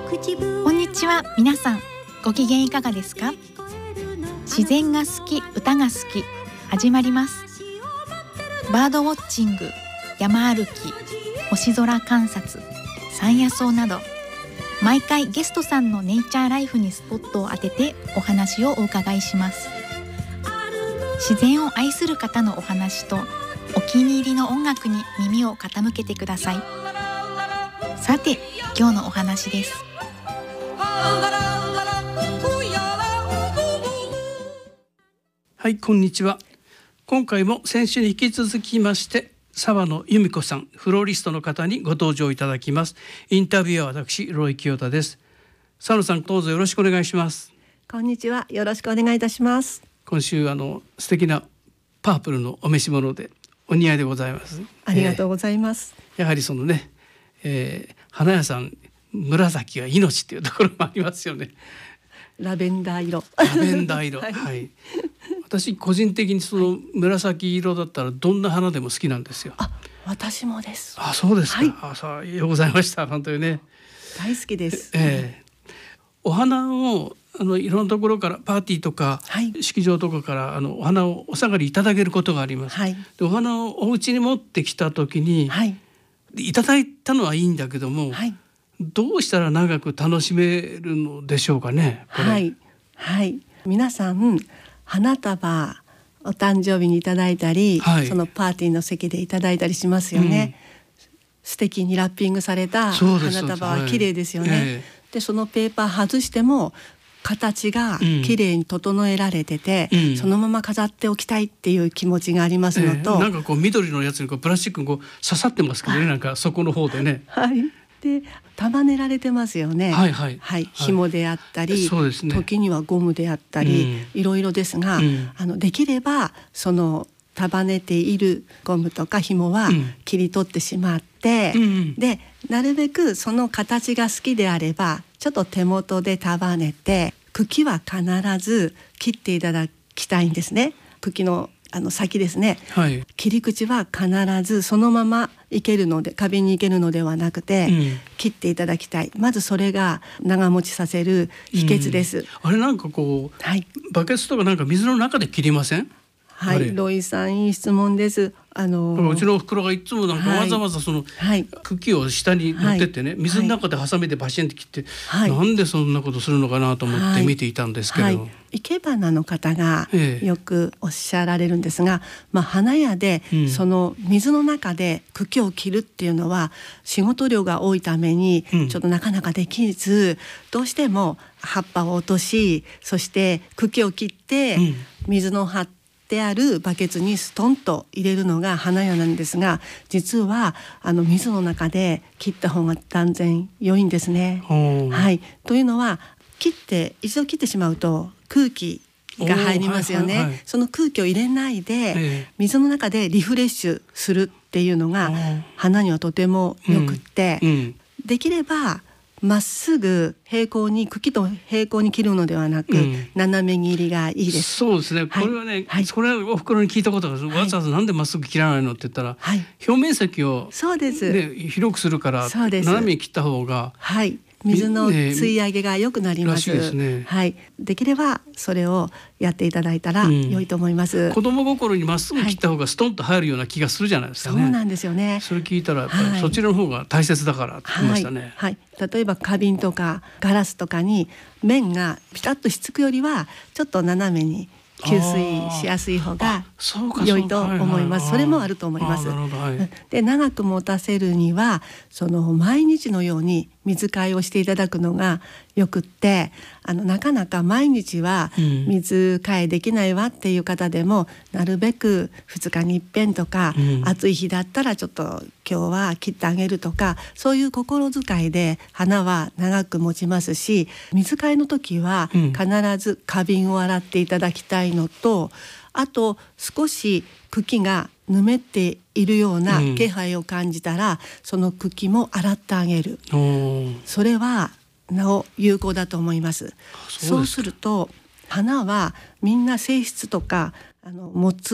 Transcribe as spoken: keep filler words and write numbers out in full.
こんにちは。皆さんご機嫌いかがですか？自然が好き、歌が好き、始まります。バードウォッチング、山歩き、星空観察、山野草など、毎回ゲストさんのネイチャーライフにスポットを当ててお話をお伺いします。自然を愛する方のお話とお気に入りの音楽に耳を傾けてください。さて、今日のお話です。 はい、こんにちは。今回も先週に引き続きまして澤野由美子さん、フローリストの方にご登場いただきます。インタビュアーは私ロイ清田です。澤野さん、どうぞよろしくお願いします。 こんにちは、よろしくお願いいたします。 今週あの素敵なパープルのお召し物でお似合いでございます。 ありがとうございます。 えー、やはりそのね、えー、花屋さん紫が命っていうところもありますよね。 ラベンダー色。 ラベンダー色、はい、はい。私個人的にその紫色だったらどんな花でも好きなんですよ。 あ、私もです。 あ、そうですか。 はい、 あ、そうようございました。本当にね。 大好きです。 えー、お花をあのいろんなところからパーティーとか、はい、式場とかからあのお花をお下がりいただけることがあります。はい、でお花をお家に持ってきた時に、はい、いただいたのはいいんだけども、はい、どうしたら長く楽しめるのでしょうかね。これはいはい、皆さん花束お誕生日にいただいたり、はい、そのパーティーの席でいただいたりしますよね。うん、素敵にラッピングされた花束は綺麗ですよね。はい、えー、でそのペーパー外しても形が綺麗に整えられてて、うん、そのまま飾っておきたいっていう気持ちがありますのと、 えー、なんかこう緑のやつにこうプラスチックにこう刺さってますけどね、なんか底の方でね。 はい、で束ねられてますよね。はいはいはい、紐であったり、そうですね、時にはゴムであったり、うん、いろいろですが、うん、あのできればその束ねているゴムとか紐は切り取ってしまって、うん、でなるべくその形が好きであればちょっと手元で束ねて、茎は必ず切っていただきたいんですね。茎のあの先ですね、はい、切り口は必ずそのままいけるので、花瓶にいけるのではなくて、うん、切っていただきたい。まずそれが長持ちさせる秘訣です。うん、 あれなんかこう、はい、バケツとかなんか水の中で切りません？ はい、ロイさんいい質問です。あのうちのおふくろがいつもなんかわざわざその茎を下に持ってってね、はい、水の中でハサミでバシンって切って、はい、なんでそんなことするのかなと思って見ていたんですけど、はいはい、 生け花の方がよくおっしゃられるんですが、まあ、花屋でその水の中で茎を切るっていうのは仕事量が多いためにちょっとなかなかできず、うん、どうしても葉っぱを落とし、そして茎を切って水の張ってであるバケツにストンと入れるのが花屋なんですが、実はあの水の中で切った方が断然良いんですね。はい、というのは切って一度切ってしまうと空気が入りますよね。はいはいはい、その空気を入れないで水の中でリフレッシュするっていうのが花にはとてもよくって、うんうん、できればまっすぐ平行に茎と平行に切るのではなく、うん、斜め切りがいいです。 そうですね、はい、これはね、はい、それはお袋に聞いたことがある、はい、わざわざなんでまっすぐ切らないのって言ったら、はい、表面積を、 そうです、 ね、広くするから斜めに切った方が、 はい、水の吸い上げが良くなります。 ですね、 はい、できればそれをやっていただいたら良いと思います。 うん、子供心にまっすぐ切った方がストンと入るような気がするじゃないですかね。 そうなんですよね。 それ聞いたらやっぱり、はい、そちらの方が大切だからって言いましたね。 はいはい、例えば花瓶とかガラスとかに面がピタッとしつくよりはちょっと斜めに吸水しやすい方が良いと思います。それもあると思います。はい、で長く持たせるにはその毎日のように水替えをしていただくのがよくって、あのなかなか毎日は水替えできないわっていう方でも、うん、なるべくふつかにいっぺんとか、うん、暑い日だったらちょっと今日は切ってあげるとか、そういう心遣いで花は長く持ちますし、水替えの時は必ず花瓶を洗っていただきたいのと、うん、あと少し茎がぬめっているような気配を感じたら、うん、その茎も洗ってあげる。それはなお有効だと思います。そうすると花はみんな性質とかあの持つ